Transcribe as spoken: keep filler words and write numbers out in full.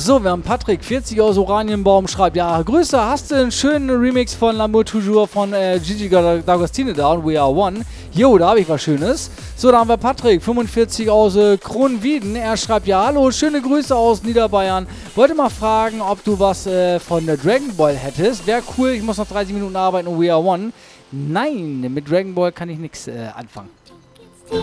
So, wir haben Patrick, vierzig aus Oranienbaum, schreibt, ja, Grüße, hast du einen schönen Remix von L'amour toujours von äh, Gigi D'Agostino da und We Are One? Jo, da habe ich was Schönes. So, da haben wir Patrick, fünfundvierzig aus äh, Kronwieden. Er schreibt, ja, hallo, schöne Grüße aus Niederbayern. Wollte mal fragen, ob du was äh, von äh, Dragon Ball hättest. Wäre cool, ich muss noch dreißig Minuten arbeiten und We Are One. Nein, mit Dragon Ball kann ich nichts äh, anfangen.